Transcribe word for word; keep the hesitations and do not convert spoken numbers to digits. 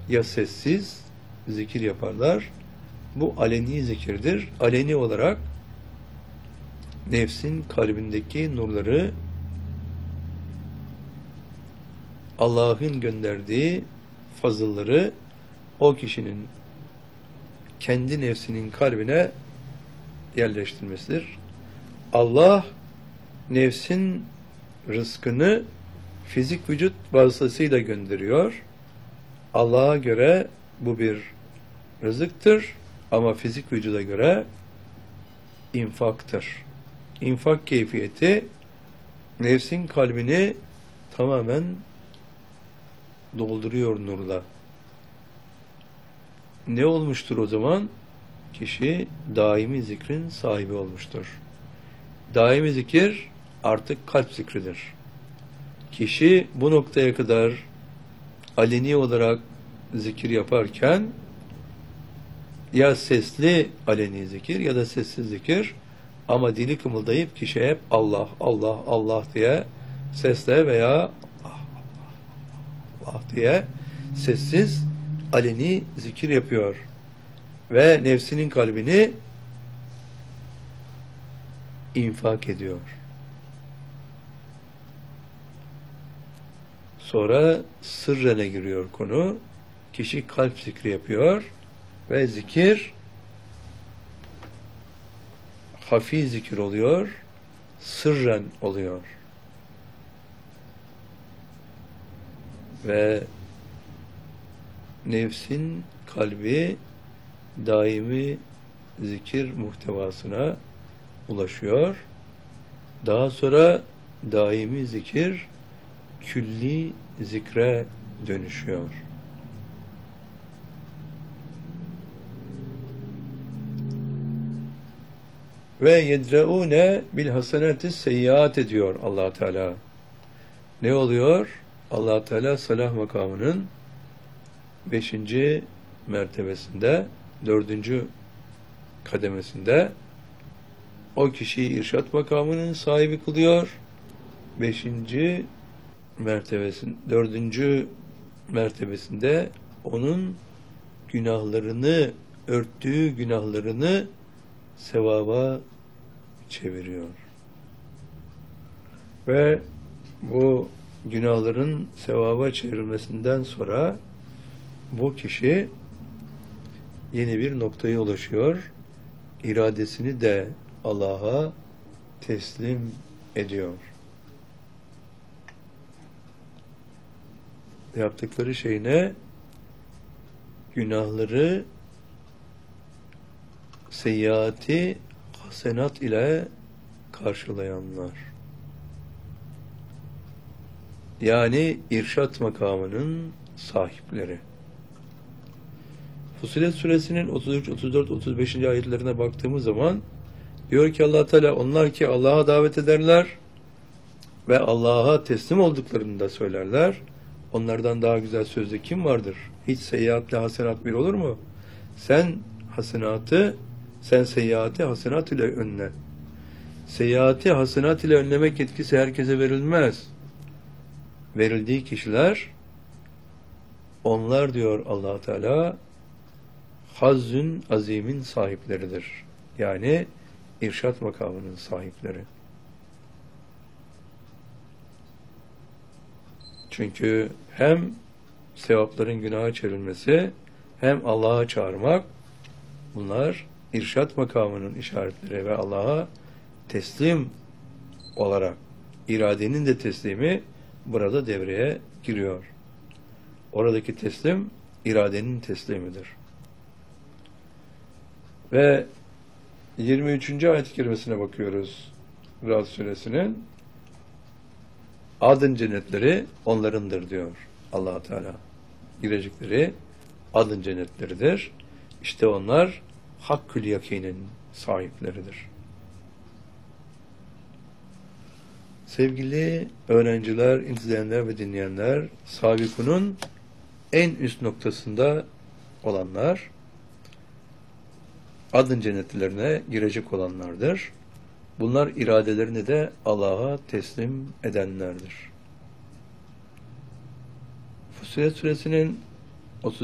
ya sessiz zikir yaparlar. Bu aleni zikirdir. Aleni olarak nefsin kalbindeki nurları Allah'ın gönderdiği fazılları o kişinin kendi nefsinin kalbine yerleştirmesidir. Allah nefsin rızkını fizik vücut vasıtasıyla gönderiyor. Allah'a göre bu bir rızıktır ama fizik vücuda göre infaktır. İnfak keyfiyeti nefsin kalbini tamamen dolduruyor nurla. Ne olmuştur o zaman? Kişi daimi zikrin sahibi olmuştur. Daimi zikir artık kalp zikridir. Kişi bu noktaya kadar aleni olarak zikir yaparken ya sesli aleni zikir ya da sessiz zikir ama dili kımıldayıp kişi hep Allah, Allah, Allah diye sesle veya Allah, Allah, Allah diye sessiz aleni zikir yapıyor. Ve nefsinin kalbini infak ediyor. Sonra sırrene giriyor konu. Kişi kalp zikri yapıyor ve zikir hafi zikir oluyor, sırren oluyor. Ve nefsin kalbi daimi zikir muhtevasına ulaşıyor. Daha sonra daimi zikir külli zikre dönüşüyor. Ve yedreune bil hasenati seyyiat ediyor Allah Teala. Ne oluyor? Allah Teala salah makamının beşinci mertebesinde, dördüncü kademesinde o kişiyi irşat makamının sahibi kılıyor. Beşinci mertebesin, dördüncü mertebesinde onun günahlarını, örttüğü günahlarını sevaba çeviriyor. Ve bu günahların sevaba çevrilmesinden sonra bu kişi yeni bir noktaya ulaşıyor. İradesini de Allah'a teslim ediyor. Yaptıkları şey ne? Günahları seyyiati hasenat ile karşılayanlar. Yani irşat makamının sahipleri. Fussilet suresinin otuz üç, otuz dört, otuz beşinci ayetlerine baktığımız zaman diyor ki Allah Teala onlar ki Allah'a davet ederler ve Allah'a teslim olduklarını da söylerler. Onlardan daha güzel sözde kim vardır? Hiç seyyiatle hasenat bir olur mu? Sen hasenatı, sen seyyiatı hasenat ile önle. Seyyiatı hasenat ile önlemek yetkisi herkese verilmez. Verildiği kişiler, onlar diyor Allah Teala, hazzün azimin sahipleridir. Yani irşat makamının sahipleri. Çünkü hem sevapların günaha çevrilmesi hem Allah'a çağırmak, bunlar irşat makamının işaretleri ve Allah'a teslim olarak iradenin de teslimi burada devreye giriyor. Oradaki teslim iradenin teslimidir. Ve yirmi üçüncü ayet-i kerimesine bakıyoruz Ra'd suresinin. Adın cennetleri onlarındır diyor Allah Teala. Girecekleri adın cennetleridir. İşte onlar hakkül yakinin sahipleridir. Sevgili öğrenciler, izleyenler ve dinleyenler, Sabikun'un en üst noktasında olanlar, adın cennetlerine girecek olanlardır. Bunlar iradelerini de Allah'a teslim edenlerdir. Fussilet suresinin